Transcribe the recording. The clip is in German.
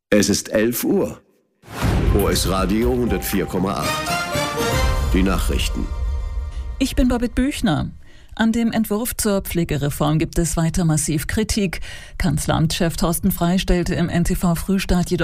Es ist 11 Uhr. OS Radio 104,8. Die Nachrichten. Ich bin Babette Büchner. An dem Entwurf zur Pflegereform gibt es weiter massiv Kritik. Kanzleramtschef Thorsten Frey stellte im NTV Frühstart jedoch